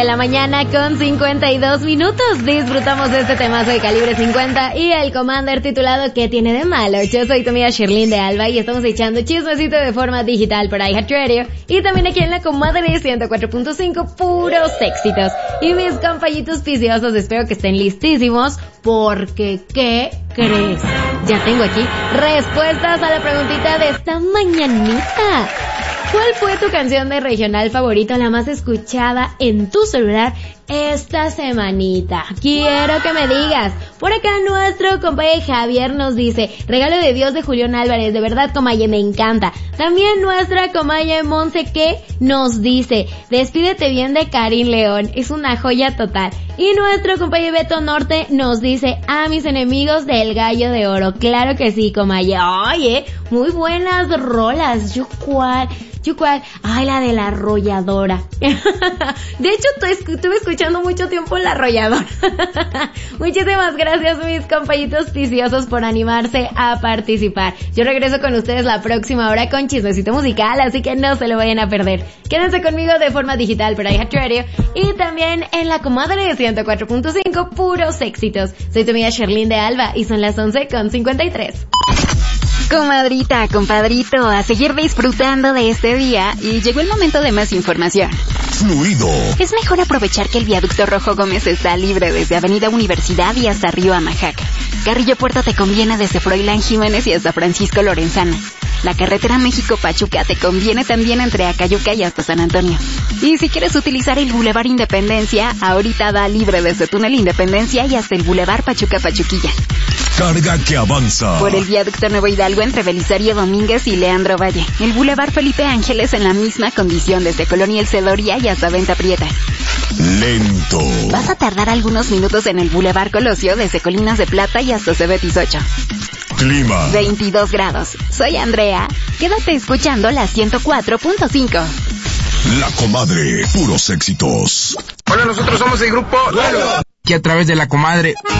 de la mañana con 52 minutos. Disfrutamos de este temazo de Calibre 50 y el Commander titulado ¿Qué tiene de malo? Yo soy tu amiga Sherlyn de Alba y estamos echando chismecito de forma digital por iHeartRadio y también aquí en la Comadre 104.5, puros éxitos. Y mis compañitos viciosos, espero que estén listísimos porque ¿qué crees? Ya tengo aquí respuestas a la preguntita de esta mañanita. ¿Cuál fue tu canción de regional favorita, la más escuchada en tu celular esta semanita? Quiero que me digas. Por acá nuestro compañero Javier nos dice, Regalo de Dios de Julián Álvarez, de verdad comaye, me encanta. También nuestra comaye Monse que nos dice, Despídete bien de Karin León, es una joya total. Y nuestro compañero Beto Norte nos dice, A mis enemigos del Gallo de Oro. Claro que sí, comaye. Oye, muy buenas rolas. ¿Yo cuál? Ay, la de La Arrolladora. De hecho, estuve escuchando mucho tiempo La Arrolladora. Muchísimas gracias, mis compañitos viciosos, por animarse a participar. Yo regreso con ustedes la próxima hora con chismecito musical, así que no se lo vayan a perder. Quédense conmigo de forma digital por iHeartRadio y también en la Comadre de 104.5, puros éxitos. Soy tu amiga Sherlyn de Alba y son las 11:53. Comadrita, compadrito, a seguir disfrutando de este día y llegó el momento de más información. Fluido. Es mejor aprovechar que el viaducto Rojo Gómez está libre desde Avenida Universidad y hasta Río Amajaca. Carrillo Puerto te conviene desde Froilán Jiménez y hasta Francisco Lorenzana. La carretera México-Pachuca te conviene también entre Acayuca y hasta San Antonio. Y si quieres utilizar el Boulevard Independencia, ahorita da libre desde Túnel Independencia y hasta el Boulevard Pachuca-Pachuquilla. Carga que avanza. Por el viaducto Nuevo Hidalgo entre Belisario Domínguez y Leandro Valle. El Boulevard Felipe Ángeles en la misma condición desde Colonia El Cedoria y hasta Venta Prieta. Lento. Vas a tardar algunos minutos en el Boulevard Colosio desde Colinas de Plata y hasta Cebetis 8. Clima. 22 grados. Soy Andrea. Quédate escuchando la 104.5. La Comadre, puros éxitos. Hola, nosotros somos el grupo que a través de La Comadre